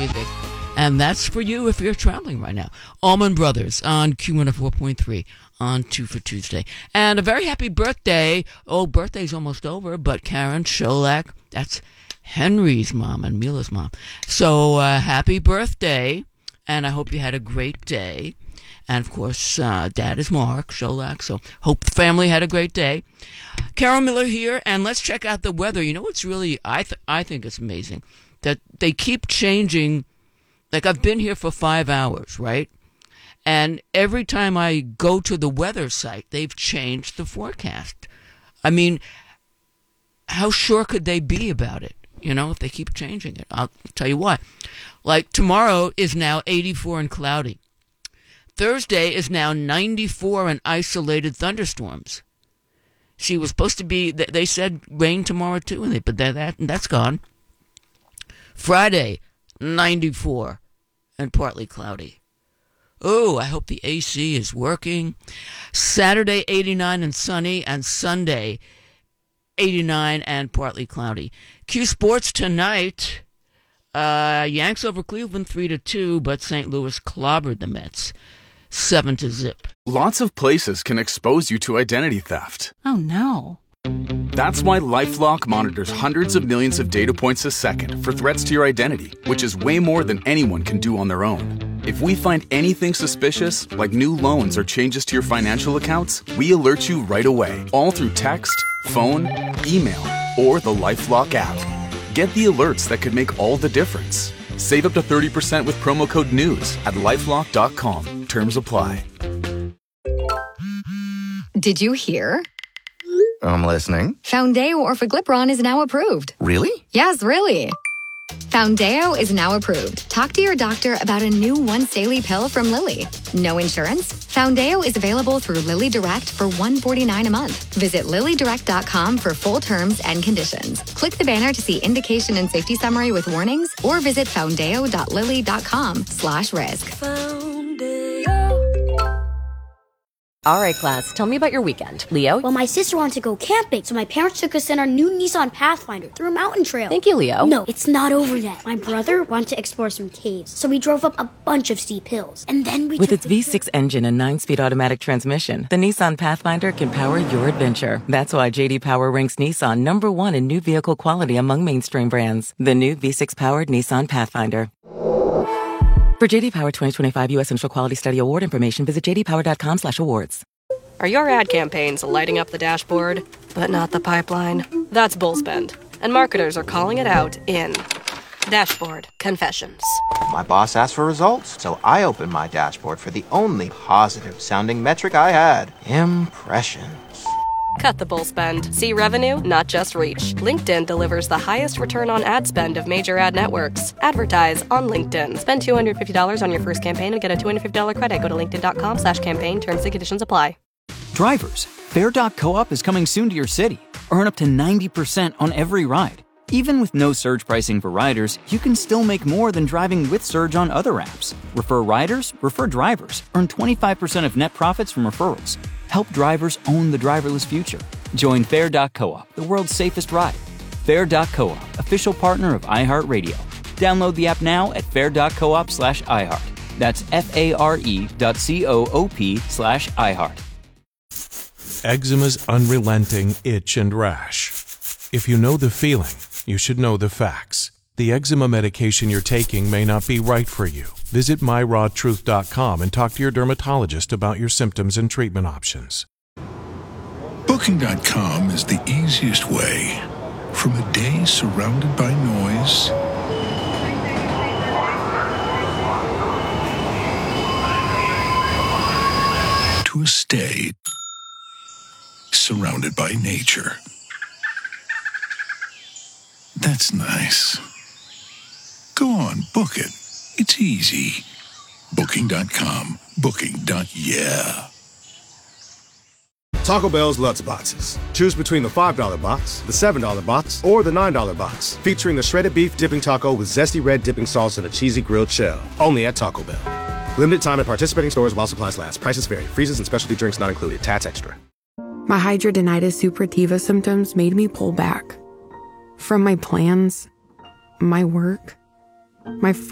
Vic. And that's for you if you're traveling right now. Allman Brothers on Q104.3 on 2 for Tuesday. And a very happy birthday. Oh, birthday's almost over, but Karen Sholak, that's Henry's mom and Mila's mom. So happy birthday, and I hope you had a great day. And, of course, Dad is Mark Sholak, so hope the family had a great day. Carol Miller here, and let's check out the weather. You know what's really, I think it's amazing, that they keep changing. Like, I've been here for 5 hours, right? And every time I go to the weather site, they've changed the forecast. I mean, how sure could they be about it, if they keep changing it? I'll tell you what. Like, tomorrow is now 84 and cloudy. Thursday is now 94 and isolated thunderstorms. She was supposed to be, they said rain tomorrow too, but that's gone. Friday, 94 and partly cloudy. Oh, I hope the AC is working. Saturday, 89 and sunny, and Sunday, 89 and partly cloudy. Q Sports tonight, Yanks over Cleveland 3-2, but St. Louis clobbered the Mets 7-0. Lots of places can expose you to identity theft. Oh, no. That's why LifeLock monitors hundreds of millions of data points a second for threats to your identity, which is way more than anyone can do on their own. If we find anything suspicious, like new loans or changes to your financial accounts, we alert you right away, all through text, phone, email, or the LifeLock app. Get the alerts that could make all the difference. Save up to 30% with promo code NEWS at LifeLock.com. Terms apply. Did you hear? I'm listening. Foundeo Orforglipron is now approved. Really? Yes, really. Foundeo is now approved. Talk to your doctor about a new once-daily pill from Lilly. No insurance? Foundeo is available through Lilly Direct for $149 a month. Visit LillyDirect.com for full terms and conditions. Click the banner to see indication and safety summary with warnings, or visit foundeo.lilly.com/risk. All right, class, tell me about your weekend. Leo? Well, my sister wanted to go camping, so my parents took us in our new Nissan Pathfinder through a mountain trail. Thank you, Leo. No, it's not over yet. My brother wanted to explore some caves, so we drove up a bunch of steep hills. And then With its V6 engine and 9-speed automatic transmission, the Nissan Pathfinder can power your adventure. That's why J.D. Power ranks Nissan #1 in new vehicle quality among mainstream brands. The new V6-powered Nissan Pathfinder. For J.D. Power 2025 U.S. Central Quality Study Award information, visit jdpower.com/awards. Are your ad campaigns lighting up the dashboard, but not the pipeline? That's Bullspend, and marketers are calling it out in Dashboard Confessions. My boss asked for results, so I opened my dashboard for the only positive-sounding metric I had: impressions. Cut the bull spend. See revenue, not just reach. LinkedIn delivers the highest return on ad spend of major ad networks. Advertise on LinkedIn. Spend $250 on your first campaign and get a $250 credit. Go to linkedin.com/campaign. Terms and conditions apply. Drivers, Fair.coop is coming soon to your city. Earn up to 90% on every ride. Even with no surge pricing for riders, you can still make more than driving with surge on other apps. Refer riders, refer drivers. Earn 25% of net profits from referrals. Help drivers own the driverless future. Join Fair.coop, the world's safest ride. Fair.coop, official partner of iHeartRadio. Download the app now at fair.coop/iHeart. That's FARE.coop/iHeart. Eczema's unrelenting itch and rash. If you know the feeling, you should know the facts. The eczema medication you're taking may not be right for you. Visit myrawtruth.com and talk to your dermatologist about your symptoms and treatment options. Booking.com is the easiest way. From a day surrounded by noise to a stay surrounded by nature. That's nice. Go on, book it. It's easy. Booking.com. Booking.yeah. Taco Bell's Lutz Boxes. Choose between the $5 box, the $7 box, or the $9 box, featuring a shredded beef dipping taco with zesty red dipping sauce and a cheesy grilled shell. Only at Taco Bell. Limited time at participating stores while supplies last. Prices vary. Freezes and specialty drinks not included. Tats extra. My hidradenitis suppurativa symptoms made me pull back from my plans, my work, my